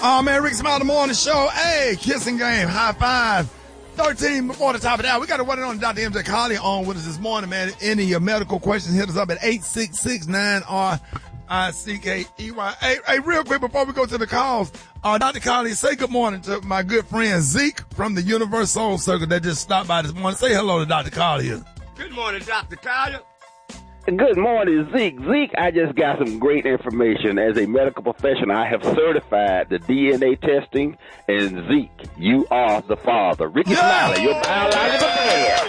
Oh, man, Rick Smiley Morning Show. Hey, kissing game, high five. 13 before the top of the hour. We got to run it on Dr. MJ Colley on with us this morning, man. Any of your medical questions, hit us up at 866-9RICKEY. Hey, real quick before we go to the calls, Dr. Colley, say good morning to my good friend Zeke from the Universe Soul Circle that just stopped by this morning. Say hello to Dr. Colley. Good morning, Dr. Colley. Good morning, Zeke. Zeke, I just got some great information. As a medical professional, I have certified the DNA testing, and Zeke, you are the father. Ricky Smiley, your biological dad.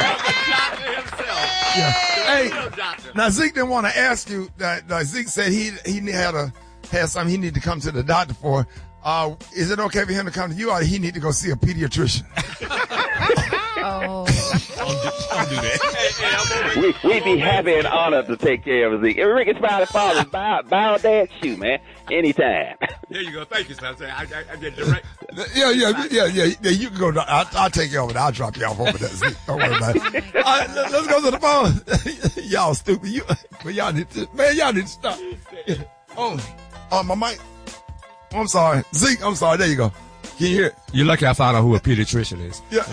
Yeah. Hey, now Zeke didn't want to ask you that. Zeke said he had something he needed to come to the doctor for. Is it okay for him to come to you, or he need to go see a pediatrician? Oh. Don't do that. We'd be happy and honored to take care of Zeke. Ricky Smiley father's bio dad shoe, man. Anytime. There you go. Thank you, son. I get direct. Yeah. You can go. I'll take care of it. I'll drop you off over there. Zeke. Don't worry about it. All right, let's go to the phone. Y'all stupid. Y'all need to stop. Oh, my mic. Oh, I'm sorry. Zeke, I'm sorry. There you go. Can you hear it? You're lucky I found out who a pediatrician is. Yeah.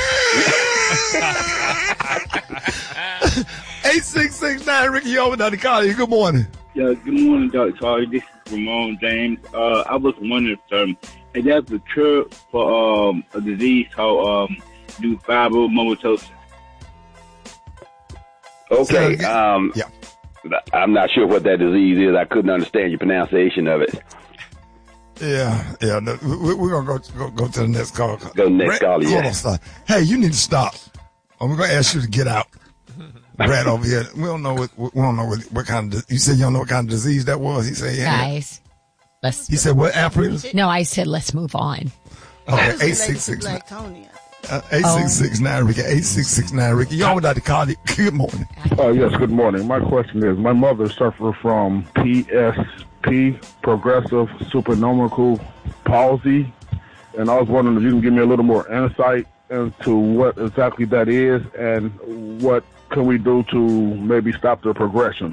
866-9 Ricky over Dr. Colley. Good morning. Yeah, good morning, Dr. Colley. This is Ramon James. I was wondering if that's a cure for a disease called fibromatosis. Okay. Yeah. I'm not sure what that disease is. I couldn't understand your pronunciation of it. Yeah. No, we're gonna go to the next call. Go to the next call. Hold on, stop. Hey, you need to stop. We're gonna ask you to get out. Brad over here. We don't know what kind of. You said you don't know what kind of disease that was. He said, yeah. Guys, He said what? Arthritis? No, I said let's move on. Okay, 866. 866-9 Ricky. 866-9 Ricky. Y'all with Dr. Colley. Good morning. Yes, good morning. My question is, my mother suffered from PSP, progressive supranuclear palsy, and I was wondering if you can give me a little more insight into what exactly that is and what can we do to maybe stop the progression.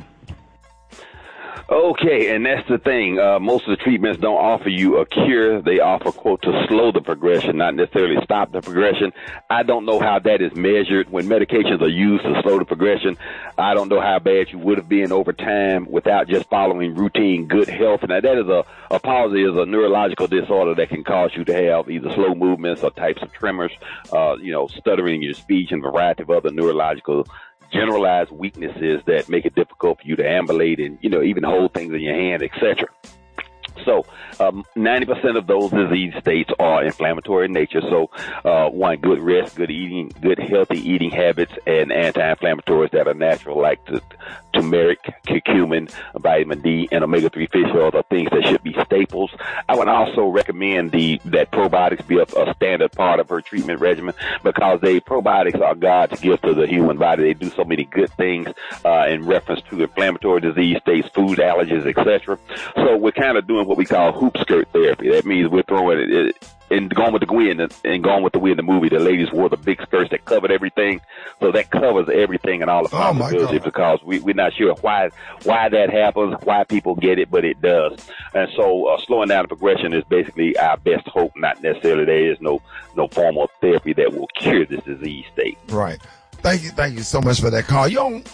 Okay, and that's the thing. Most of the treatments don't offer you a cure. They offer, quote, to slow the progression, not necessarily stop the progression. I don't know how that is measured. When medications are used to slow the progression, I don't know how bad you would have been over time without just following routine good health. Now, that is a palsy is a neurological disorder that can cause you to have either slow movements or types of tremors, stuttering in your speech and a variety of other neurological generalized weaknesses that make it difficult for you to ambulate and, even hold things in your hand, etc. So 90% of those disease states are inflammatory in nature. So one, good rest, good eating, good healthy eating habits, and anti-inflammatories that are natural, like turmeric, curcumin, vitamin D, and omega-3 fish oils are things that should be staples. I would also recommend that probiotics be a standard part of her treatment regimen, because probiotics are God's gift to the human body. They do so many good things in reference to inflammatory disease states, food allergies, etc. So we're kind of doing what we call hoop skirt therapy. That means we're throwing it and Gone with the Wind, and Gone with the Wind, the movie, the ladies wore the big skirts that covered everything. So that covers everything and all the possibilities, because we're not sure why that happens, why people get it, but it does. And so slowing down the progression is basically our best hope, not necessarily there is no form of therapy that will cure this disease state. Right. Thank you so much for that call. You on,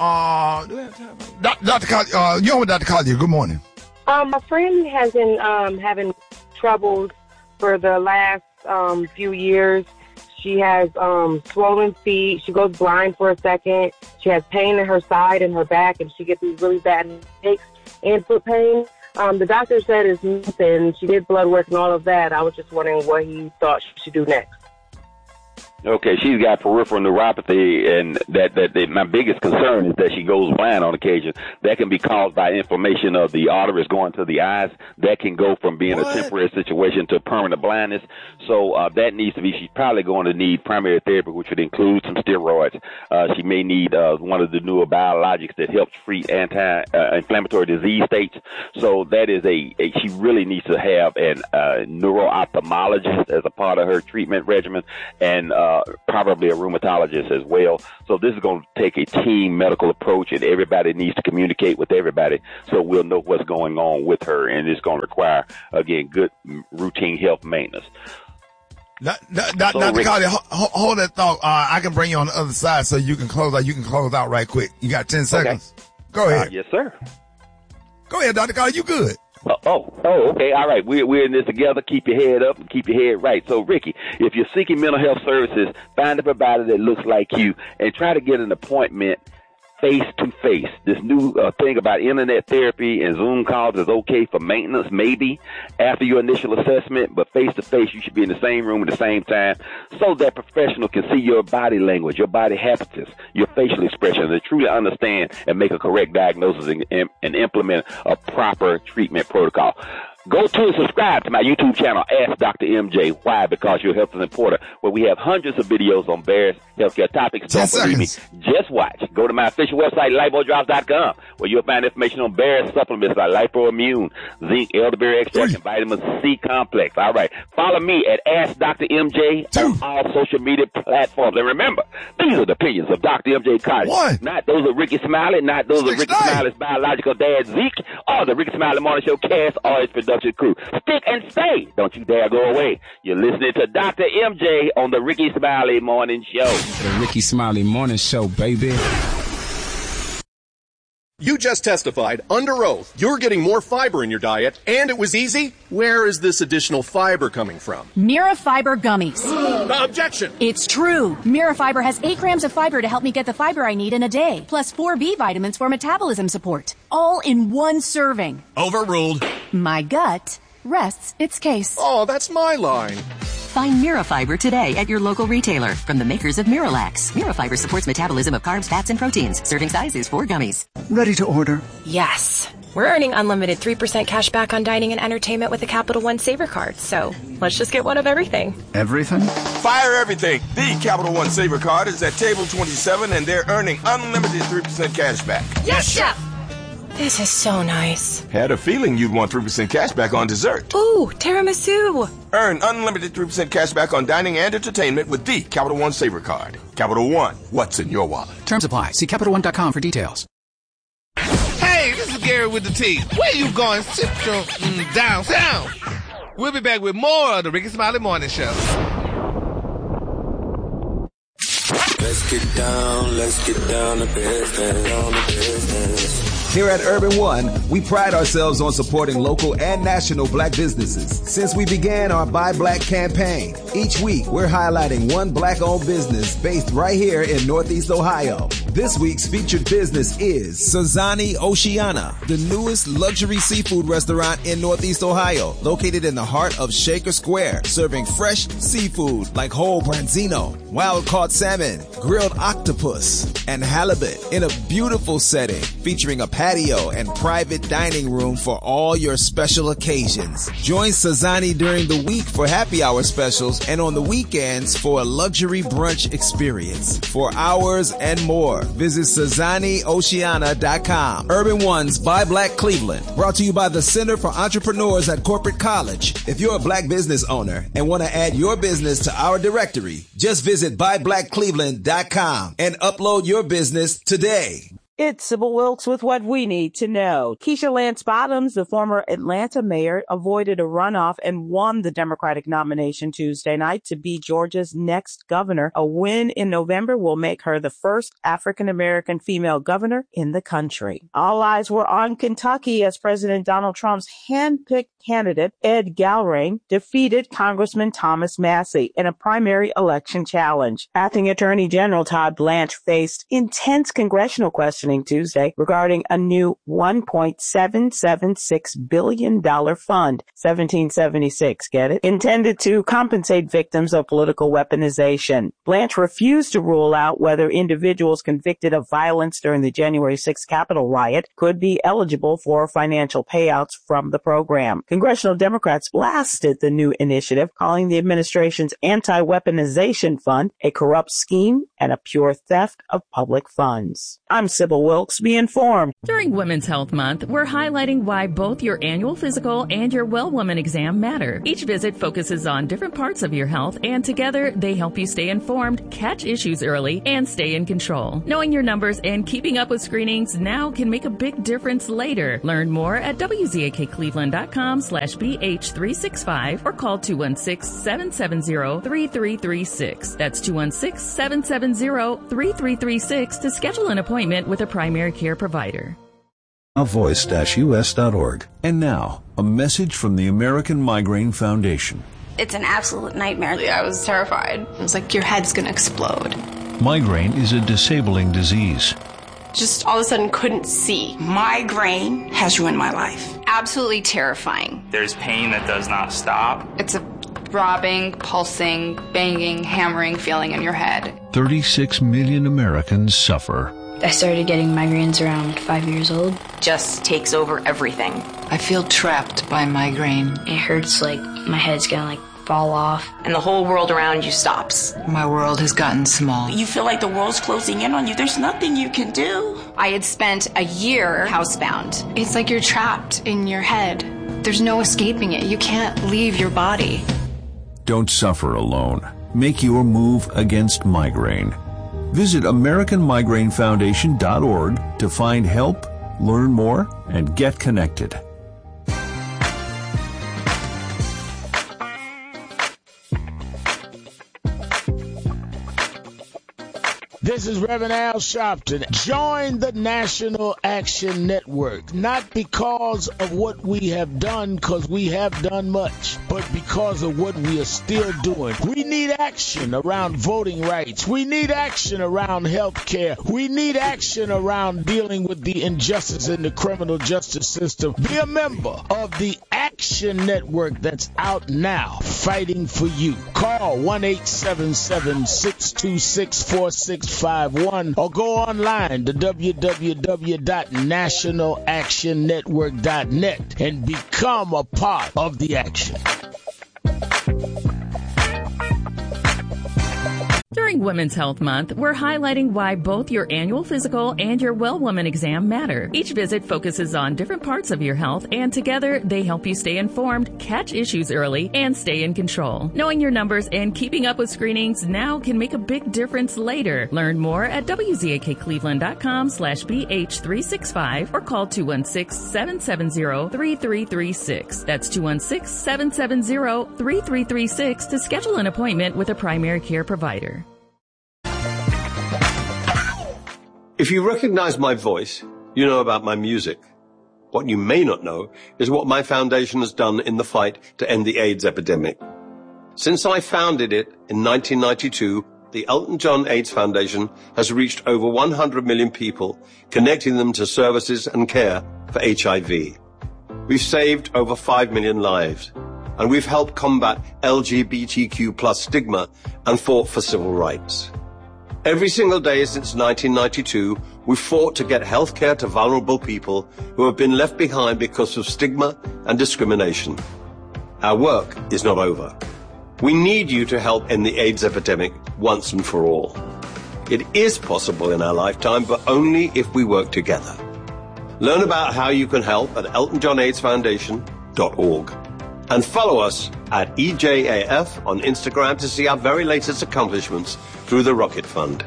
Dr. Colley, you on with Dr. Colley. Good morning. My friend has been having troubles for the last few years. She has swollen feet. She goes blind for a second. She has pain in her side and her back, and she gets these really bad headaches and foot pain. The doctor said it's nothing. She did blood work and all of that. I was just wondering what he thought she should do next. Okay, she's got peripheral neuropathy, and that my biggest concern is that she goes blind on occasion. That can be caused by inflammation of the arteries going to the eyes. That can go from being a temporary situation to permanent blindness. So that needs to be. She's probably going to need primary therapy, which would include some steroids. She may need one of the newer biologics that helps treat anti-inflammatory disease states. So that is she really needs to have a neuro-ophthalmologist as a part of her treatment regimen, and probably a rheumatologist as well. So this is going to take a team medical approach, and everybody needs to communicate with everybody so we'll know what's going on with her, and it's going to require, again, good routine health maintenance. Dr. Carter, hold that thought. I can bring you on the other side so you can close out. You can close out right quick. You got 10 seconds. Okay. Go ahead. Yes, sir. Go ahead, Dr. Carter. You good? Okay. All right. We're in this together. Keep your head up and keep your head right. So, Ricky, if you're seeking mental health services, find a provider that looks like you and try to get an appointment face to face. This new thing about internet therapy and Zoom calls is okay for maintenance, maybe after your initial assessment, but face to face, you should be in the same room at the same time so that professional can see your body language, your body habitus, your facial expression, and truly understand and make a correct diagnosis and implement a proper treatment protocol. Go to and subscribe to my YouTube channel, Ask Dr. MJ. Why? Because your health is important. Where we have hundreds of videos on various healthcare topics. Don't believe me. Just watch. Go to my official website, LifeBoyDrops.com, where you'll find information on various supplements like Lipoimmune, zinc, elderberry extract, and vitamin C complex. All right. Follow me at Ask Dr. MJ on all social media platforms. And remember, these are the opinions of Dr. MJ Carter. Not those of Ricky Smiley, not those of Ricky Smiley's biological dad, Zeke, or the Ricky Smiley Morning Show cast or his production crew. Stick and stay. Don't you dare go away. You're listening to Dr. MJ on the Ricky Smiley Morning Show. The Ricky Smiley Morning Show, baby. You just testified under oath you're getting more fiber in your diet, and it was easy. Where is this additional fiber coming from? Mirafiber gummies. Objection! It's true. Mirafiber has 8 grams of fiber to help me get the fiber I need in a day, plus 4 B vitamins for metabolism support. All in one serving. Overruled. My gut rests its case. Oh, that's my line. Find Mirafiber today at your local retailer from the makers of Miralax. Mirafiber supports metabolism of carbs, fats, and proteins. Serving size is 4 gummies. Ready to order? Yes. We're earning unlimited 3% cash back on dining and entertainment with a Capital One Saver card. So let's just get one of everything. Everything? Fire everything. The Capital One Saver card is at table 27 and they're earning unlimited 3% cash back. Yes, Chef! This is so nice. Had a feeling you'd want 3% cash back on dessert. Ooh, tiramisu. Earn unlimited 3% cash back on dining and entertainment with the Capital One Saver card. Capital One, what's in your wallet? Terms apply. See CapitalOne.com for details. Hey, this is Gary with the T. Where you going? Central, downtown. We'll be back with more of the Ricky Smiley Morning Show. Let's get down to business. Here at Urban One, we pride ourselves on supporting local and national black businesses. Since we began our Buy Black campaign, each week we're highlighting one black-owned business based right here in Northeast Ohio. This week's featured business is Sazani Oceana, the newest luxury seafood restaurant in Northeast Ohio, located in the heart of Shaker Square, serving fresh seafood like whole branzino, wild-caught salmon, grilled octopus, and halibut in a beautiful setting featuring a patio and private dining room for all your special occasions. Join Sazani during the week for happy hour specials and on the weekends for a luxury brunch experience. For hours and more, visit SazaniOceana.com. Urban One's Buy Black Cleveland, brought to you by the Center for Entrepreneurs at Corporate College. If you're a black business owner and want to add your business to our directory, just visit BuyBlackCleveland.com and upload your business today. It's Sybil Wilkes with what we need to know. Keisha Lance Bottoms, the former Atlanta mayor, avoided a runoff and won the Democratic nomination Tuesday night to be Georgia's next governor. A win in November will make her the first African-American female governor in the country. All eyes were on Kentucky as President Donald Trump's hand-picked candidate, Ed Galbraith, defeated Congressman Thomas Massie in a primary election challenge. Acting Attorney General Todd Blanche faced intense congressional questioning Tuesday regarding a new $1.776 billion fund, 1776, get it? Intended to compensate victims of political weaponization. Blanche refused to rule out whether individuals convicted of violence during the January 6th Capitol riot could be eligible for financial payouts from the program. Congressional Democrats blasted the new initiative, calling the administration's anti-weaponization fund a corrupt scheme and a pure theft of public funds. I'm Sybil Wilkes. Be informed. During Women's Health Month, we're highlighting why both your annual physical and your Well Woman exam matter. Each visit focuses on different parts of your health, and together they help you stay informed, catch issues early, and stay in control. Knowing your numbers and keeping up with screenings now can make a big difference later. Learn more at WZAKCleveland.com/BH365 or call 216-770-3336. That's 216-770-3336 to schedule an appointment with a primary care provider. Voice-US.org. And now, a message from the American Migraine Foundation. It's an absolute nightmare. I was terrified. It was like your head's going to explode. Migraine is a disabling disease. Just all of a sudden couldn't see. Migraine has ruined my life. Absolutely terrifying. There's pain that does not stop. It's a throbbing, pulsing, banging, hammering feeling in your head. 36 million Americans suffer. I started getting migraines around 5 years old. Just takes over everything. I feel trapped by migraine. It hurts like my head's gonna fall off. And the whole world around you stops. My world has gotten small. You feel like the world's closing in on you. There's nothing you can do. I had spent a year housebound. It's like you're trapped in your head. There's no escaping it. You can't leave your body. Don't suffer alone. Make your move against migraine. Visit AmericanMigraineFoundation.org to find help, learn more, and get connected. This is Reverend Al Sharpton. Join the National Action Network, not because of what we have done, because we have done much, but because of what we are still doing. We need action around voting rights. We need action around health care. We need action around dealing with the injustice in the criminal justice system. Be a member of the Action Network that's out now, fighting for you. Call 1-877-626-4651 or go online to www.nationalactionnetwork.net and become a part of the action. During Women's Health Month, we're highlighting why both your annual physical and your Well Woman exam matter. Each visit focuses on different parts of your health, and together they help you stay informed, catch issues early, and stay in control. Knowing your numbers and keeping up with screenings now can make a big difference later. Learn more at WZAKCleveland.com/BH365 or call 216-770-3336. That's 216-770-3336 to schedule an appointment with a primary care provider. If you recognize my voice, you know about my music. What you may not know is what my foundation has done in the fight to end the AIDS epidemic. Since I founded it in 1992, the Elton John AIDS Foundation has reached over 100 million people, connecting them to services and care for HIV. We've saved over 5 million lives, and we've helped combat LGBTQ+ stigma and fought for civil rights. Every single day since 1992, we've fought to get health care to vulnerable people who have been left behind because of stigma and discrimination. Our work is not over. We need you to help end the AIDS epidemic once and for all. It is possible in our lifetime, but only if we work together. Learn about how you can help at EltonJohnAIDSFoundation.org. And follow us at EJAF on Instagram to see our very latest accomplishments through the Rocket Fund.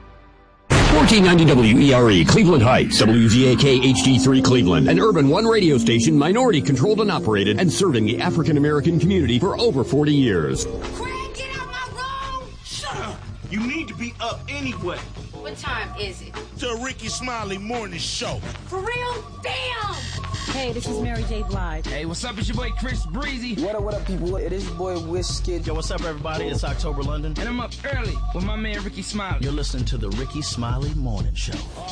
1490 WERE, Cleveland Heights, WZAK HD3 Cleveland, an Urban One radio station, minority controlled and operated, and serving the African American community for over 40 years. Craig, get out my room! Shut up! You need to be up anyway. What time is it? The Ricky Smiley Morning Show. For real? Damn! Hey, this is Mary J. Blige. Hey, what's up? It's your boy Chris Breezy. What up, people? It is your boy Whiskey. Yo, what's up, everybody? It's October London. And I'm up early with my man Ricky Smiley. You're listening to the Ricky Smiley Morning Show.